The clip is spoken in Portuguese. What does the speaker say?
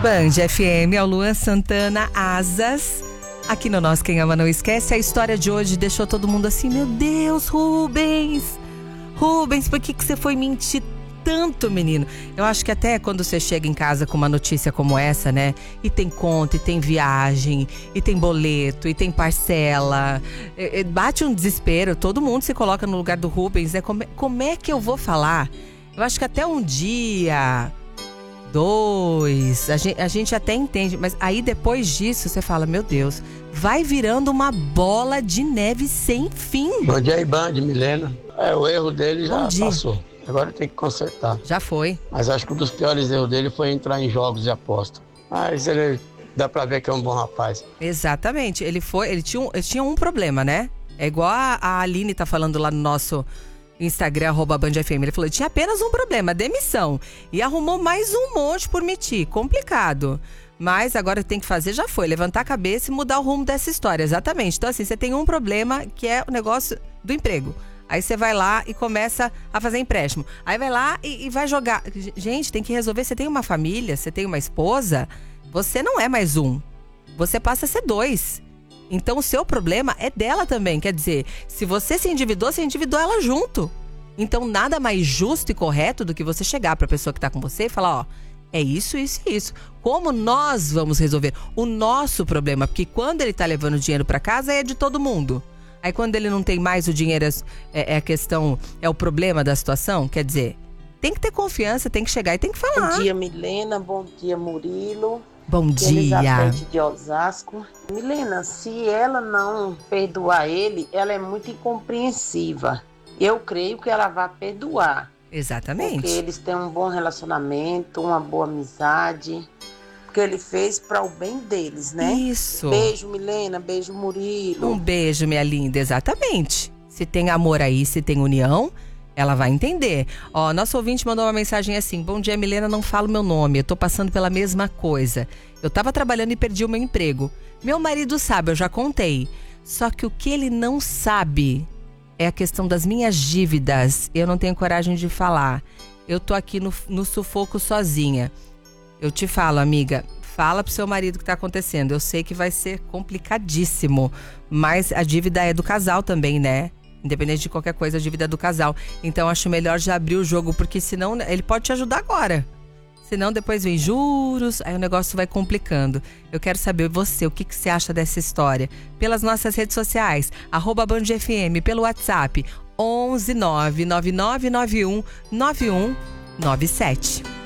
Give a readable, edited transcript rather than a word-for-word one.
Band FM, é o Luan Santana, Asas. Aqui no Nós Quem Ama Não Esquece. A história de hoje deixou todo mundo assim: meu Deus, Rubens, por que você foi mentir tanto, menino? Eu acho que até quando você chega em casa com uma notícia como essa, né? E tem conta, e tem viagem, e tem boleto, e tem parcela, bate um desespero. Todo mundo se coloca no lugar do Rubens, né? Como é que eu vou falar? Eu acho que até um dia, dois, a gente até entende, mas aí depois disso você fala: meu Deus, vai virando uma bola de neve sem fim. Bom dia aí, Band, Milena. O erro dele já passou. Agora tem que consertar. Já foi. Mas acho que um dos piores erros dele foi entrar em jogos de aposta. Mas ele dá pra ver que é um bom rapaz. Exatamente. Ele tinha um problema, né? É igual a Aline tá falando lá no nosso Instagram, @BandFM. Ele falou: tinha apenas um problema, demissão. E arrumou mais um monte por mentir. Complicado. Mas agora tem que fazer, já foi. Levantar a cabeça e mudar o rumo dessa história. Exatamente. Então assim, você tem um problema que é o negócio do emprego. Aí você vai lá e começa a fazer empréstimo. Aí vai lá e vai jogar. Gente, tem que resolver. Você tem uma família, você tem uma esposa, você não é mais um. Você passa a ser dois. Então o seu problema é dela também. Quer dizer, se você se endividou, você endividou ela junto. Então nada mais justo e correto do que você chegar pra pessoa que tá com você e falar: ó, é isso, isso e isso. Como nós vamos resolver o nosso problema? Porque quando ele tá levando dinheiro pra casa, é de todo mundo. Aí quando ele não tem mais o dinheiro, é a questão, é o problema da situação. Quer dizer, tem que ter confiança, tem que chegar e tem que falar. Bom dia, Milena. Bom dia, Murilo. Bom dia. Elizabeth de Osasco. Milena, se ela não perdoar ele, ela é muito incompreensiva. Eu creio que ela vai perdoar. Exatamente. Porque eles têm um bom relacionamento, uma boa amizade. Que ele fez para o bem deles, né? Isso. Beijo, Milena. Beijo, Murilo. Um beijo, minha linda. Exatamente. Se tem amor aí, se tem união, ela vai entender. Ó, nosso ouvinte mandou uma mensagem assim: bom dia, Milena, não falo meu nome, eu tô passando pela mesma coisa. Eu tava trabalhando e perdi o meu emprego. Meu marido sabe, eu já contei. Só que o que ele não sabe é a questão das minhas dívidas. Eu não tenho coragem de falar. Eu tô aqui no sufoco sozinha. Eu te falo, amiga, fala pro seu marido o que tá acontecendo. Eu sei que vai ser complicadíssimo, mas a dívida é do casal também, né? Independente de qualquer coisa, a dívida é do casal. Então acho melhor já abrir o jogo, porque senão ele pode te ajudar agora. Senão depois vem juros, aí o negócio vai complicando. Eu quero saber você, o que você acha dessa história? Pelas nossas redes sociais, @BandFM, pelo WhatsApp 11 99991 9197.